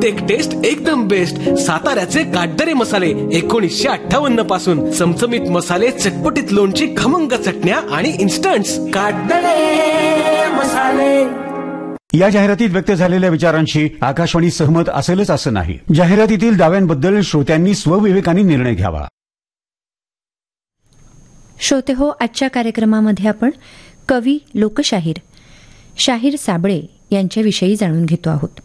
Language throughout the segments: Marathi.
प्रत्येक टेस्ट एकदम बेस्ट. साताऱ्याचे काटदरे मसाले 1958 पासून. चमचमीत मसाले, चटपटीत लोणची, खमंग चटण्या आणि इन्स्टंट्स. काटदरे मसाले. या जाहिरातीत व्यक्त झालेल्या विचारांशी आकाशवाणी सहमत असेलच असं नाही. जाहिरातीतील दाव्यांबद्दल श्रोत्यांनी स्वविवेकाने निर्णय घ्यावा. श्रोते हो, आजच्या कार्यक्रमामध्ये आपण कवी, लोकशाहीर शाहीर साबळे यांच्याविषयी जाणून घेतो आहोत.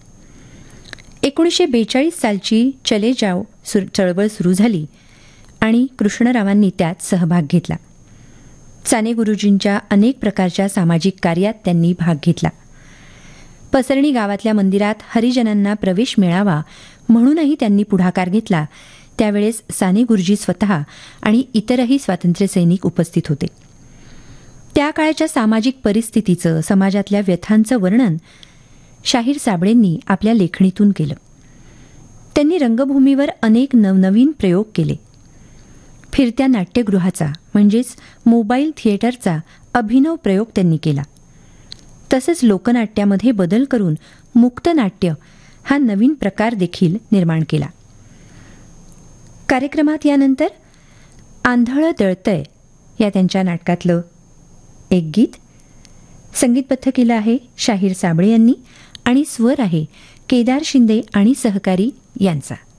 1942 सालची चले जाव चळवळ सुरू झाली आणि कृष्णरावांनी त्यात सहभाग घेतला. साने गुरुजींच्या अनेक प्रकारच्या सामाजिक कार्यात त्यांनी भाग घेतला. पसरणी गावातल्या मंदिरात हरिजनांना प्रवेश मिळावा म्हणूनही त्यांनी पुढाकार घेतला. त्यावेळेस साने गुरुजी स्वतः आणि इतरही स्वातंत्र्यसैनिक उपस्थित होते. त्या काळच्या सामाजिक परिस्थितीचं, समाजातल्या व्यथांचं वर्णन शाहीर साबळेंनी आपल्या लेखणीतून केलं. त्यांनी रंगभूमीवर अनेक नवनवीन प्रयोग केले. फिरत्या नाट्यगृहाचा म्हणजेच मोबाईल थिएटरचा अभिनव प्रयोग त्यांनी केला. तसंच लोकनाट्यामध्ये बदल करून मुक्तनाट्य हा नवीन प्रकार देखील निर्माण केला. कार्यक्रमात यानंतर आंधळं दळतंय या त्यांच्या नाटकातलं एक गीत संगीतबद्ध केलं आहे शाहीर साबळे यांनी आणि स्वर आहे केदार शिंदे आणि सहकारी यांचा.